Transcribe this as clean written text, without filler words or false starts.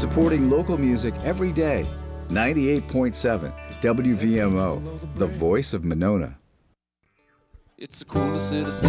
Supporting local music every day. 98.7 WVMO, the voice of Monona. It's the coolest city